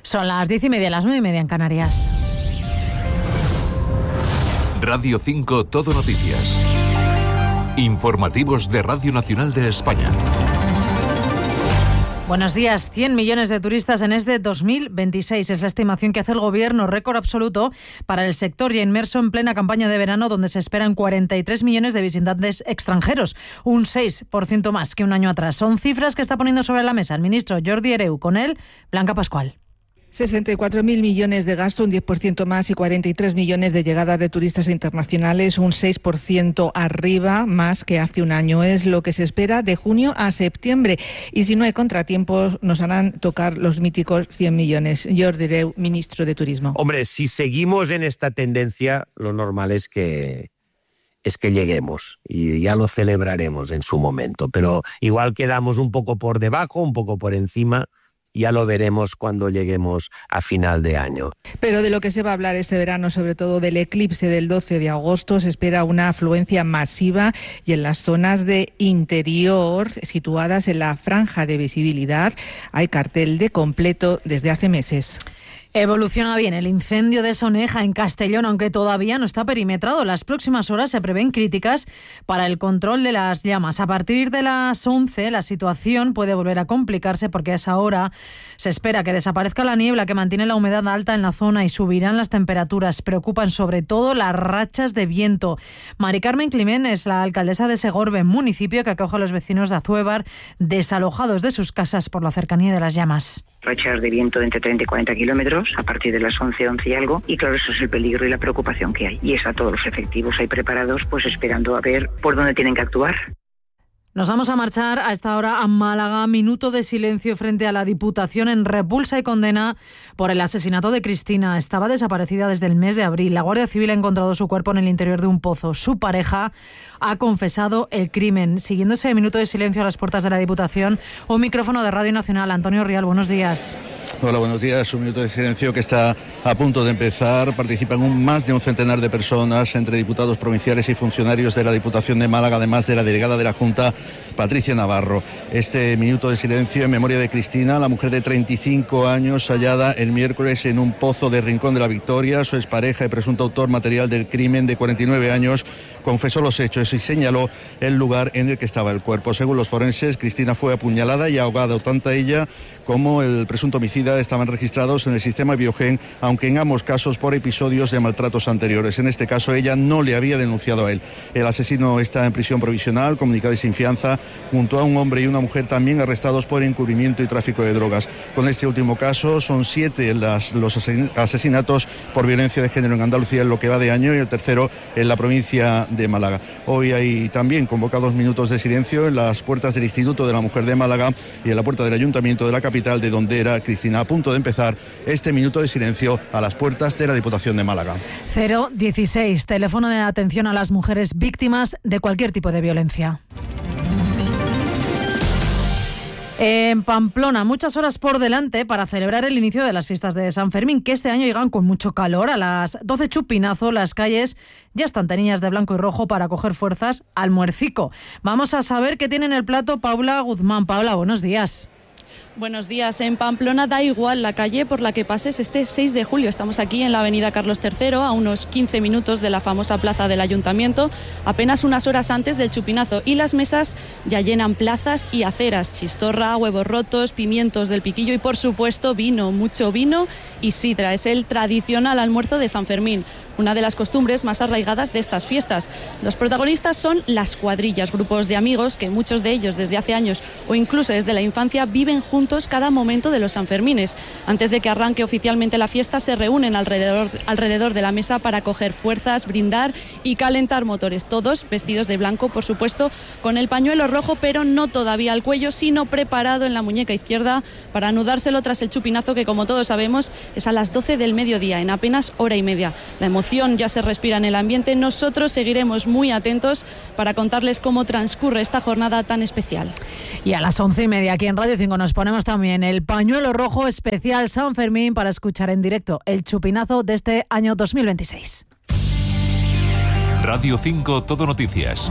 Son las 10:30, las 9:30 en Canarias. Radio 5 Todo Noticias. Informativos de Radio Nacional de España. Buenos días. 100 millones de turistas en este 2026 es la estimación que hace el Gobierno, récord absoluto para el sector ya inmerso en plena campaña de verano, donde se esperan 43 millones de visitantes extranjeros, un 6% más que un año atrás. Son cifras que está poniendo sobre la mesa el ministro Jordi Hereu. Con él, Blanca Pascual. 64.000 millones de gasto, un 10% más, y 43 millones de llegadas de turistas internacionales, un 6% arriba más que hace un año. Es lo que se espera de junio a septiembre. Y si no hay contratiempos, nos harán tocar los míticos 100 millones. Jordi Hereu, ministro de Turismo. Hombre, si seguimos en esta tendencia, lo normal es que lleguemos y ya lo celebraremos en su momento. Pero igual quedamos un poco por debajo, un poco por encima. Ya lo veremos cuando lleguemos a final de año. Pero de lo que se va a hablar este verano, sobre todo del eclipse del 12 de agosto, se espera una afluencia masiva y en las zonas de interior, situadas en la franja de visibilidad, hay cartel de completo desde hace meses. Evoluciona bien el incendio de Soneja en Castellón, aunque todavía no está perimetrado. Las próximas horas se prevén críticas para el control de las llamas. A partir de las 11 la situación puede volver a complicarse porque a esa hora se espera que desaparezca la niebla que mantiene la humedad alta en la zona y subirán las temperaturas. Preocupan sobre todo las rachas de viento. Mari Carmen Climent es la alcaldesa de Segorbe, municipio que acoge a los vecinos de Azuévar desalojados de sus casas por la cercanía de las llamas. Rachas de viento de entre 30 y 40 kilómetros a partir de las 11 y algo, y claro, eso es el peligro y la preocupación que hay. Y está todos los efectivos ahí preparados, pues esperando a ver por dónde tienen que actuar. Nos vamos a marchar a esta hora a Málaga. Minuto de silencio frente a la Diputación en repulsa y condena por el asesinato de Cristina. Estaba desaparecida desde el mes de abril. La Guardia Civil ha encontrado su cuerpo en el interior de un pozo. Su pareja ha confesado el crimen. Siguiendo ese minuto de silencio a las puertas de la Diputación, un micrófono de Radio Nacional. Antonio Rial, buenos días. Hola, buenos días. Un minuto de silencio que está a punto de empezar. Participan más de un centenar de personas, entre diputados provinciales y funcionarios de la Diputación de Málaga, además de la delegada de la Junta, Patricia Navarro. Este minuto de silencio en memoria de Cristina, la mujer de 35 años hallada el miércoles en un pozo de Rincón de la Victoria. Su expareja y presunto autor material del crimen, de 49 años, confesó los hechos y señaló el lugar en el que estaba el cuerpo. Según los forenses, Cristina fue apuñalada y ahogada. Tanto ella como el presunto homicida estaban registrados en el sistema Biogen, aunque en ambos casos por episodios de maltratos anteriores. En este caso, ella no le había denunciado a él. El asesino está en prisión provisional, comunicado y sin fianza, junto a un hombre y una mujer también arrestados por encubrimiento y tráfico de drogas. Con este último caso, son 7 los asesinatos por violencia de género en Andalucía en lo que va de año, y el tercero en la provincia de Málaga. Hoy hay también convocados minutos de silencio en las puertas del Instituto de la Mujer de Málaga y en la puerta del Ayuntamiento de la capital, de donde era Cristina. A punto de empezar este minuto de silencio a las puertas de la Diputación de Málaga. 016, teléfono de atención a las mujeres víctimas de cualquier tipo de violencia. En Pamplona, muchas horas por delante para celebrar el inicio de las fiestas de San Fermín, que este año llegan con mucho calor. A las 12 chupinazo, las calles ya están teñidas de blanco y rojo para coger fuerzas al muercico. Vamos a saber qué tiene en el plato Paula Guzmán. Paula, buenos días. Buenos días. En Pamplona da igual la calle por la que pases este 6 de julio. Estamos aquí en la avenida Carlos III, a unos 15 minutos de la famosa plaza del Ayuntamiento, apenas unas horas antes del chupinazo. Y las mesas ya llenan plazas y aceras. Chistorra, huevos rotos, pimientos del piquillo y, por supuesto, vino, mucho vino y sidra. Es el tradicional almuerzo de San Fermín, una de las costumbres más arraigadas de estas fiestas. Los protagonistas son las cuadrillas, grupos de amigos que muchos de ellos desde hace años o incluso desde la infancia viven juntos cada momento de los Sanfermines. Antes de que arranque oficialmente la fiesta, se reúnen alrededor de la mesa para coger fuerzas, brindar y calentar motores. Todos vestidos de blanco, por supuesto, con el pañuelo rojo, pero no todavía al cuello, sino preparado en la muñeca izquierda para anudárselo tras el chupinazo, que, como todos sabemos, es a las 12 del mediodía, en apenas hora y media. La emoción ya se respira en el ambiente. Nosotros seguiremos muy atentos para contarles cómo transcurre esta jornada tan especial. Y a las 11:30 aquí en Radio 5 nos ponemos también el pañuelo rojo especial San Fermín para escuchar en directo el chupinazo de este año 2026. Radio 5 Todo Noticias.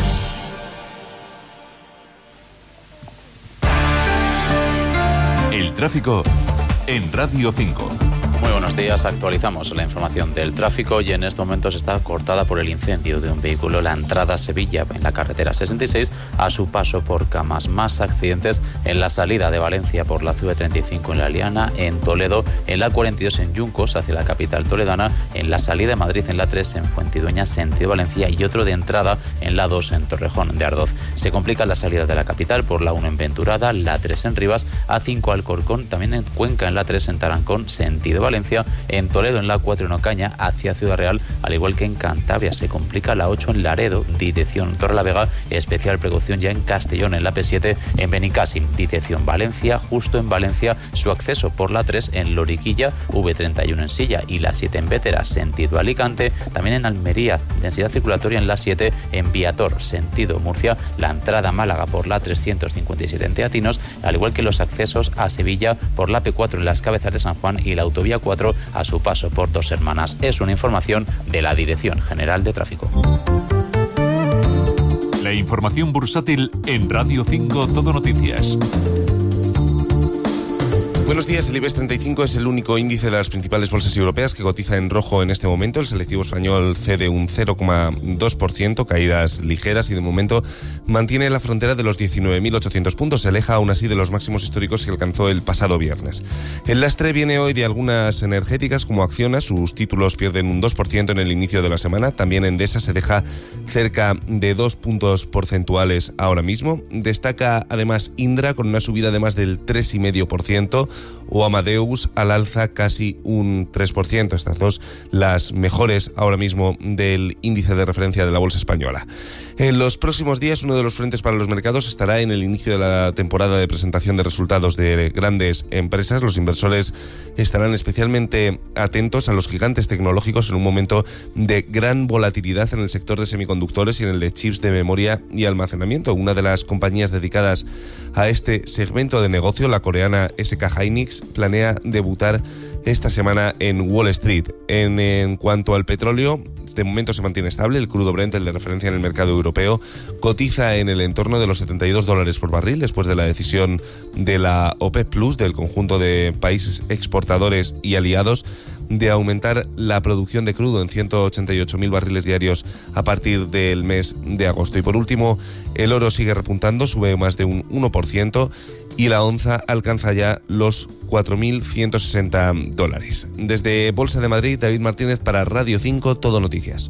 El tráfico en Radio 5. Muy buenos días, actualizamos la información del tráfico y en estos momentos está cortada por el incendio de un vehículo la entrada a Sevilla en la carretera 66 a su paso por Camas. Más accidentes en la salida de Valencia por la CV35 en La Liana, en Toledo, en la 42 en Yuncos hacia la capital toledana, en la salida de Madrid en la 3 en Fuentidueña, sentido Valencia, y otro de entrada en la 2 en Torrejón de Ardoz. Se complica la salida de la capital por la 1 en Venturada, la 3 en Rivas, A5 Alcorcón, también en Cuenca en la 3 en Tarancón, sentido Valencia, en Toledo en la 4 en Ocaña hacia Ciudad Real, al igual que en Cantabria. Se complica la 8 en Laredo, dirección Torrelavega, especial precaución ya en Castellón en la P7 en Benicàssim, dirección Valencia, justo en Valencia su acceso por la 3 en Loriquilla, V31 en Silla y la 7 en Bétera, sentido Alicante, también en Almería, densidad circulatoria en la 7 en Viator, sentido Murcia, la entrada a Málaga por la 357 en Teatinos, al igual que los accesos a Sevilla por la P4 en las Cabezas de San Juan y la autovía 4 a su paso por Dos Hermanas. Es una información de la Dirección General de Tráfico. La información bursátil en Radio 5 Todo Noticias. Buenos días. El IBEX 35 es el único índice de las principales bolsas europeas que cotiza en rojo en este momento. El selectivo español cede un 0,2%, caídas ligeras, y de momento mantiene la frontera de los 19.800 puntos. Se aleja aún así de los máximos históricos que alcanzó el pasado viernes. El lastre viene hoy de algunas energéticas como Acciona. Sus títulos pierden un 2% en el inicio de la semana. También Endesa se deja cerca de 2 puntos porcentuales ahora mismo. Destaca además Indra con una subida de más del 3,5%. O Amadeus al alza casi un 3%. Estas dos las mejores ahora mismo del índice de referencia de la bolsa española. En los próximos días, uno de los frentes para los mercados estará en el inicio de la temporada de presentación de resultados de grandes empresas. Los inversores estarán especialmente atentos a los gigantes tecnológicos en un momento de gran volatilidad en el sector de semiconductores y en el de chips de memoria y almacenamiento. Una de las compañías dedicadas a este segmento de negocio, la coreana SK Hynix, planea debutar esta semana en Wall Street. En cuanto al petróleo, de momento se mantiene estable. El crudo Brent, el de referencia en el mercado europeo, cotiza en el entorno de los $72 por barril después de la decisión de la OPEP Plus, del conjunto de países exportadores y aliados, de aumentar la producción de crudo en 188.000 barriles diarios a partir del mes de agosto. Y por último, el oro sigue repuntando, sube más de un 1%, y la onza alcanza ya los $4.160. Desde Bolsa de Madrid, David Martínez para Radio 5 Todo Noticias.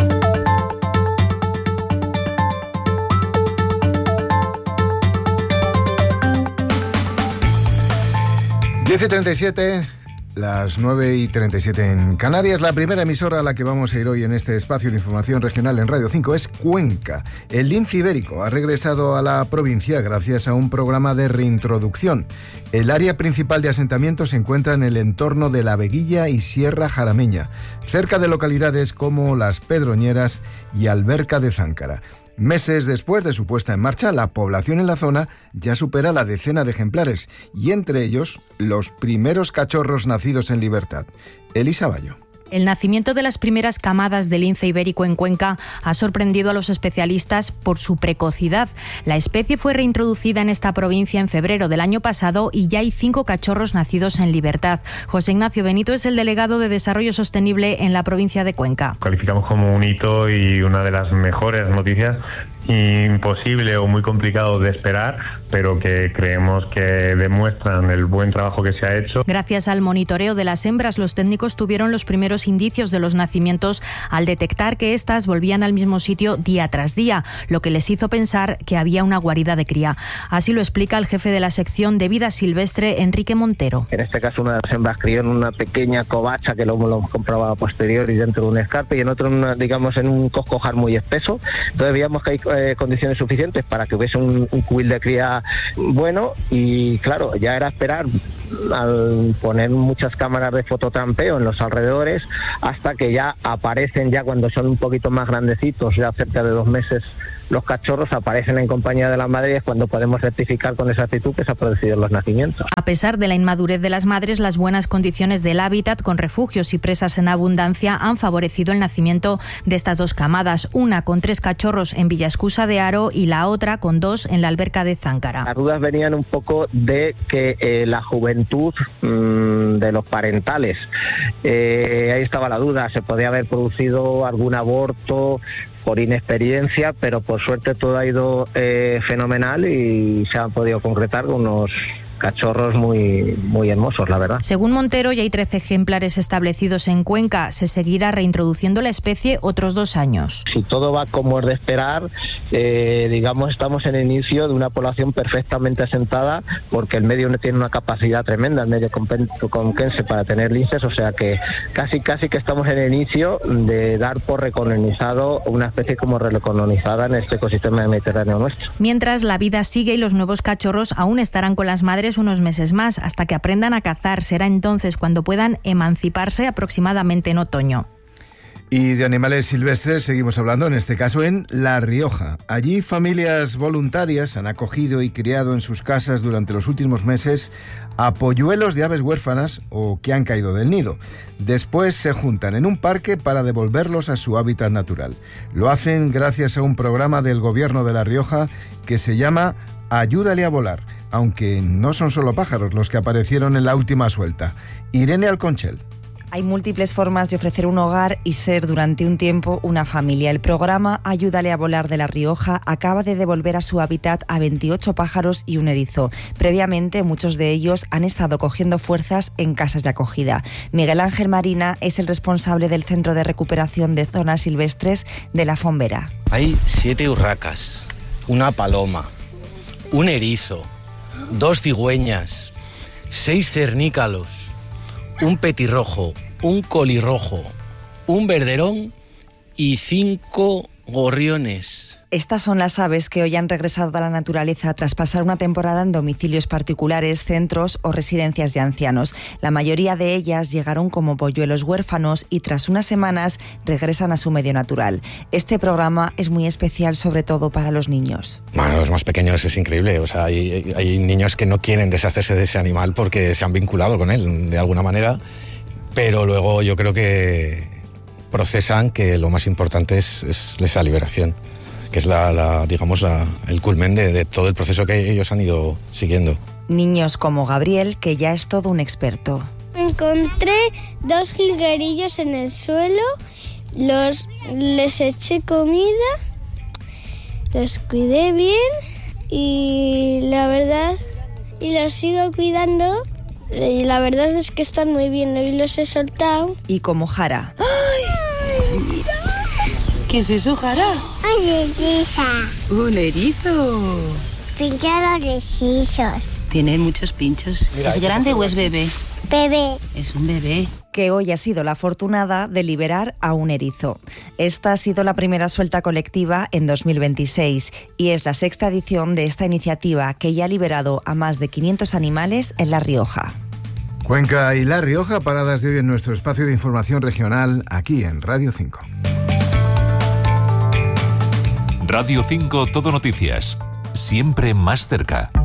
Diez y 37, las 9:37 en Canarias. La primera emisora a la que vamos a ir hoy en este espacio de información regional en Radio 5 es Cuenca. El lince ibérico ha regresado a la provincia gracias a un programa de reintroducción. El área principal de asentamiento se encuentra en el entorno de La Veguilla y Sierra Jarameña, cerca de localidades como Las Pedroñeras y Alberca de Záncara. Meses después de su puesta en marcha, la población en la zona ya supera la decena de ejemplares, y entre ellos los primeros cachorros nacidos en libertad. Elisa Bayo. El nacimiento de las primeras camadas de lince ibérico en Cuenca ha sorprendido a los especialistas por su precocidad. La especie fue reintroducida en esta provincia en febrero del año pasado y ya hay 5 cachorros nacidos en libertad. José Ignacio Benito es el delegado de Desarrollo Sostenible en la provincia de Cuenca. Calificamos como un hito y una de las mejores noticias, imposible o muy complicado de esperar, pero que creemos que demuestran el buen trabajo que se ha hecho. Gracias al monitoreo de las hembras, los técnicos tuvieron los primeros indicios de los nacimientos al detectar que éstas volvían al mismo sitio día tras día, lo que les hizo pensar que había una guarida de cría. Así lo explica el jefe de la sección de vida silvestre, Enrique Montero. En este caso, una de las hembras crió en una pequeña covacha que lo hemos comprobado a posteriori dentro de un escarpe, y en otro, digamos, en un coscojar muy espeso. Entonces veíamos que hay condiciones suficientes para que hubiese un cubil de cría bueno, y claro, ya era esperar, al poner muchas cámaras de fototrampeo en los alrededores, hasta que ya aparecen, ya cuando son un poquito más grandecitos, ya cerca de 2 meses los cachorros aparecen en compañía de la madre y es cuando podemos certificar con exactitud que se han producido los nacimientos. A pesar de la inmadurez de las madres, las buenas condiciones del hábitat con refugios y presas en abundancia han favorecido el nacimiento de estas 2 camadas, una con 3 cachorros en Villascusa de Haro y la otra con 2 en la alberca de Záncara. Las dudas venían un poco de que la juventud de los parentales, ahí estaba la duda, se podía haber producido algún aborto por inexperiencia, pero por suerte todo ha ido fenomenal y se han podido concretar unos cachorros muy, muy hermosos, la verdad. Según Montero, ya hay 13 ejemplares establecidos en Cuenca. Se seguirá reintroduciendo la especie otros 2 años. Si todo va como es de esperar, digamos, estamos en el inicio de una población perfectamente asentada, porque el medio no tiene una capacidad tremenda, el medio conquense, para tener linces, o sea que casi que estamos en el inicio de dar por recolonizado una especie como recolonizada en este ecosistema mediterráneo nuestro. Mientras, la vida sigue y los nuevos cachorros aún estarán con las madres unos meses más, hasta que aprendan a cazar. Será entonces cuando puedan emanciparse, aproximadamente en otoño. Y de animales silvestres seguimos hablando, en este caso en La Rioja. Allí familias voluntarias han acogido y criado en sus casas durante los últimos meses a polluelos de aves huérfanas o que han caído del nido. Después se juntan en un parque para devolverlos a su hábitat natural. Lo hacen gracias a un programa del Gobierno de La Rioja que se llama Ayúdale a volar, aunque no son solo pájaros los que aparecieron en la última suelta. Irene Alconchel. Hay múltiples formas de ofrecer un hogar y ser durante un tiempo una familia. El programa Ayúdale a volar de La Rioja acaba de devolver a su hábitat a 28 pájaros y un erizo. Previamente, muchos de ellos han estado cogiendo fuerzas en casas de acogida. Miguel Ángel Marina es el responsable del Centro de Recuperación de Zonas Silvestres de La Fombera. Hay 7 urracas, una paloma, un erizo, 2 cigüeñas, 6 cernícalos, un petirrojo, un colirrojo, un verderón y 5 gorriones. Estas son las aves que hoy han regresado a la naturaleza tras pasar una temporada en domicilios particulares, centros o residencias de ancianos. La mayoría de ellas llegaron como polluelos huérfanos y tras unas semanas regresan a su medio natural. Este programa es muy especial, sobre todo para los niños. Bueno, los más pequeños es increíble. O sea, hay niños que no quieren deshacerse de ese animal porque se han vinculado con él de alguna manera, pero luego yo creo que procesan que lo más importante es esa liberación, que es el culmen de todo el proceso que ellos han ido siguiendo. Niños como Gabriel, que ya es todo un experto. Encontré 2 jilguerillos en el suelo, les eché comida, los cuidé bien y la verdad, y los sigo cuidando. Y la verdad es que están muy bien, hoy los he soltado. Y como Jara. ¡Ay! ¡Mira! ¿Qué es eso, Jara? ¡Un erizo! ¡Un erizo! Pinchados de sisos. Tiene muchos pinchos. Mira, ¿es grande o es bebé? Bebé. Es un bebé. Que hoy ha sido la afortunada de liberar a un erizo. Esta ha sido la primera suelta colectiva en 2026 y es la 6ª edición de esta iniciativa que ya ha liberado a más de 500 animales en La Rioja. Cuenca y La Rioja, paradas de hoy en nuestro espacio de información regional aquí en Radio 5. Radio 5 Todo Noticias, siempre más cerca.